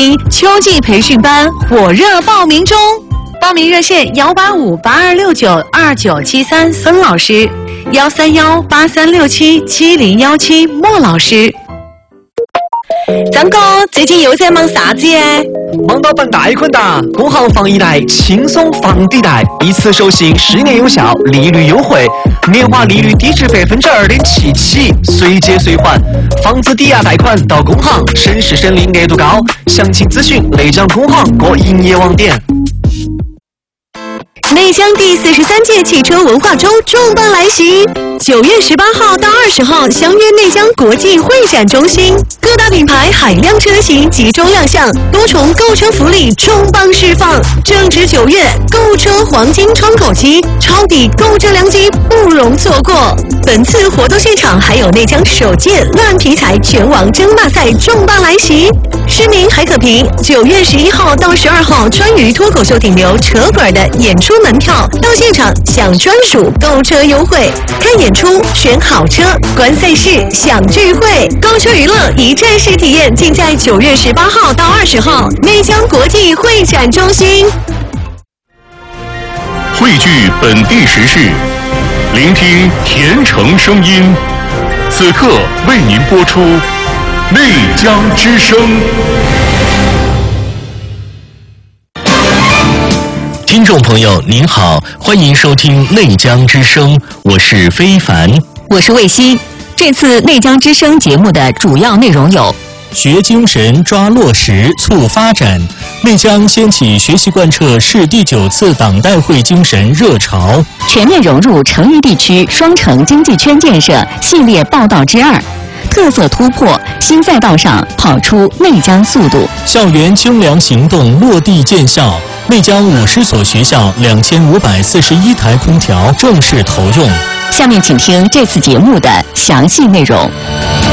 新秋季培训班火热报名中，报名热线18582692973孙老师，13183677017莫老师。张哥，最近又在忙啥子耶？ 忙到办贷款哒！工行房一贷轻松房抵贷，一次授信10年有效，利率优惠，年化利率低至2.77%起，随借随还，房子抵押贷款到工行，省时省力，额度高。详情咨询内江工行各营业网点。 内江第43届汽车文化周重磅来袭，9月18号到20号相约内江国际会展中心，各大品牌海量车型集中亮相，多重购车福利重磅释放。正值9月，购车黄金窗口期，抄底购车良机不容错过。本次活动现场还有内江首届乱皮财拳王争霸赛重磅来袭，市民还可凭9月11号到12号川渝脱口秀顶流扯滚的演出门票到现场享专属购车优惠，看演出选好车，观赛事享聚会，购车娱乐一站式体验，尽在9月18号到20号内江国际会展中心。 汇聚本地时事，聆听甜城声音。此刻为您播出内江之声。 听众朋友您好，欢迎收听内江之声，我是非凡， 我是魏希。这次内江之声节目的主要内容有： 学精神抓落实促发展，内江掀起学习贯彻市第9次党代会精神热潮， 全面融入成渝地区双城经济圈建设系列报道之2，特色突破，新赛道上跑出内江速度。 校园清凉行动落地见效，内江50所学校2541台空调正式投用。 下面请听这次节目的详细内容。